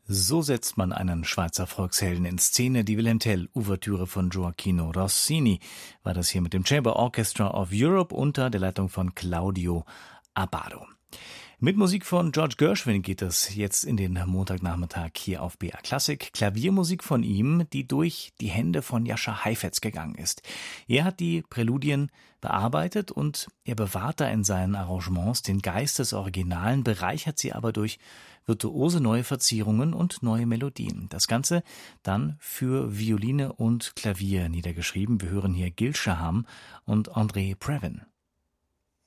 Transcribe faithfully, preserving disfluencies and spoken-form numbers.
So setzt man einen Schweizer Volkshelden in Szene. Die Wilhelm Tell-Ouvertüre von Gioachino Rossini war das hier mit dem Chamber Orchestra of Europe unter der Leitung von Claudio Abbado. Mit Musik von George Gershwin geht es jetzt in den Montagnachmittag hier auf B R Klassik. Klaviermusik von ihm, die durch die Hände von Jascha Heifetz gegangen ist. Er hat die Präludien bearbeitet und er bewahrt da in seinen Arrangements den Geist des Originalen, bereichert sie aber durch virtuose neue Verzierungen und neue Melodien. Das Ganze dann für Violine und Klavier niedergeschrieben. Wir hören hier Gil Shaham und André Previn.